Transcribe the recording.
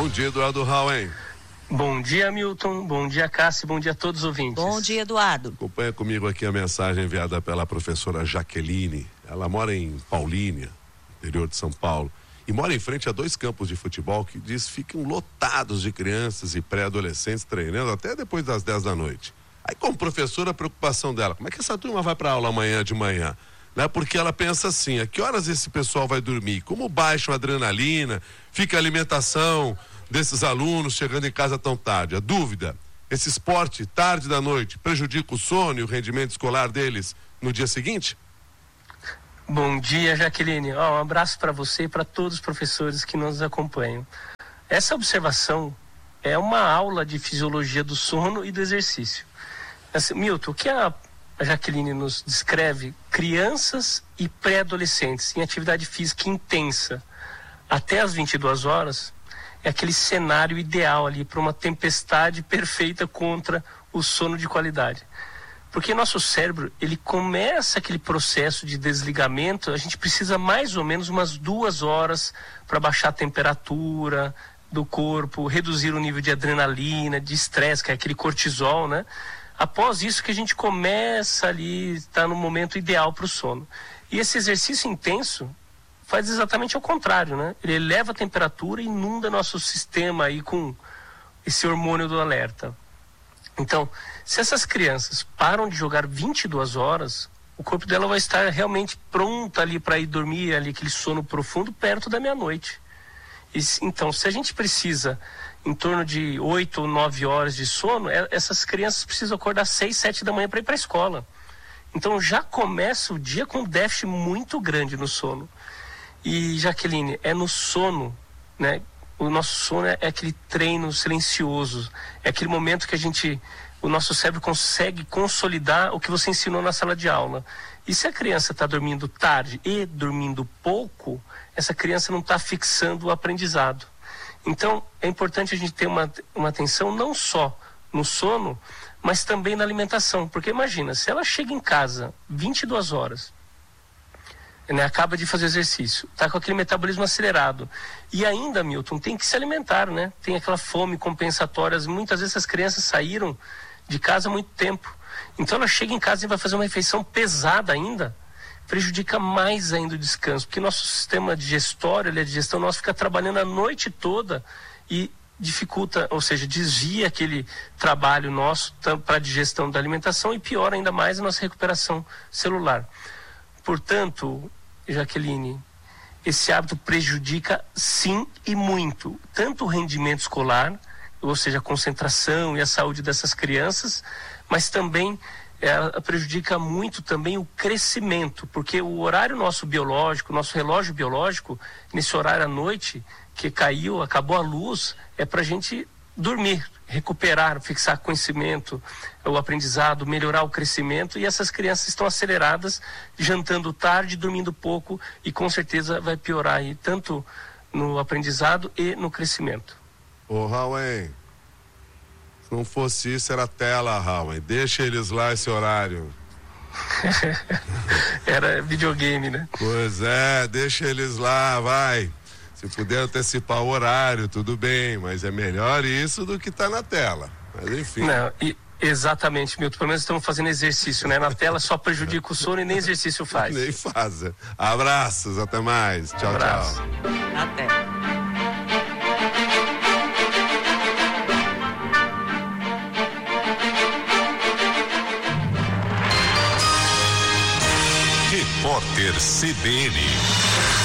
Bom dia, Eduardo Rauen. Bom dia, Milton. Bom dia, Cássio. Bom dia a todos os ouvintes. Bom dia, Eduardo. Acompanha comigo aqui a mensagem enviada pela professora Jaqueline. Ela mora em Paulínia, interior de São Paulo, e mora em frente a 2 campos de futebol que diz ficam lotados de crianças e pré-adolescentes treinando até depois das 10 da noite. Aí, como professora, a preocupação dela, como é que essa turma vai para aula amanhã de manhã? Né? Porque ela pensa assim, a que horas esse pessoal vai dormir? Como baixa a adrenalina, fica a alimentação desses alunos chegando em casa tão tarde? A dúvida, esse esporte tarde da noite prejudica o sono e o rendimento escolar deles no dia seguinte? Bom dia, Jaqueline. Um abraço para você e para todos os professores que nos acompanham. Essa observação é uma aula de fisiologia do sono e do exercício. Milton, o que a Jaqueline nos descreve, crianças e pré-adolescentes em atividade física intensa até as 22 horas, é aquele cenário ideal ali para uma tempestade perfeita contra o sono de qualidade. Porque nosso cérebro, ele começa aquele processo de desligamento, a gente precisa mais ou menos umas 2 horas para baixar a temperatura do corpo, reduzir o nível de adrenalina, de estresse, que é aquele cortisol, né? Após isso que a gente começa ali, está no momento ideal para o sono. E esse exercício intenso faz exatamente ao contrário, né? Ele eleva a temperatura e inunda nosso sistema aí com esse hormônio do alerta. Então, se essas crianças param de jogar 22 horas, o corpo dela vai estar realmente pronto ali para ir dormir, ali aquele sono profundo, perto da meia-noite. Então, se a gente precisa em torno de 8 ou 9 horas de sono, essas crianças precisam acordar 6, 7 da manhã para ir para a escola. Então, já começa o dia com um déficit muito grande no sono. E, Jaqueline, é no sono, né? O nosso sono é aquele treino silencioso, é aquele momento que o nosso cérebro consegue consolidar o que você ensinou na sala de aula. E se a criança está dormindo tarde e dormindo pouco, essa criança não está fixando o aprendizado. Então, é importante a gente ter uma atenção não só no sono, mas também na alimentação. Porque imagina, se ela chega em casa 22 horas, né, acaba de fazer exercício, está com aquele metabolismo acelerado, e ainda, Milton, tem que se alimentar, né? Tem aquela fome compensatória. Muitas vezes as crianças saíram de casa há muito tempo. Então ela chega em casa e vai fazer uma refeição pesada ainda, prejudica mais ainda o descanso, porque nosso sistema digestório, a digestão nossa fica trabalhando a noite toda e dificulta, ou seja, desvia aquele trabalho nosso para a digestão da alimentação e piora ainda mais a nossa recuperação celular. Portanto, Jaqueline, esse hábito prejudica sim e muito, tanto o rendimento escolar, ou seja, a concentração e a saúde dessas crianças, mas também prejudica muito também o crescimento, porque o horário nosso biológico, nosso relógio biológico, nesse horário à noite, que acabou a luz, é para a gente dormir, recuperar, fixar conhecimento, o aprendizado, melhorar o crescimento, e essas crianças estão aceleradas, jantando tarde, dormindo pouco, e com certeza vai piorar aí, tanto no aprendizado e no crescimento. Ô, Rauen, se não fosse isso, era tela, Rauen. Deixa eles lá esse horário. Era videogame, né? Pois é, deixa eles lá, vai. Se puder antecipar o horário, tudo bem, mas é melhor isso do que tá na tela. Mas enfim. Não, exatamente, Milton. Pelo menos estamos fazendo exercício, né? Na tela só prejudica o sono e nem exercício faz. Nem faz. Abraços, até mais. Tchau, Abraço. tchau. Até. Repórter CBN.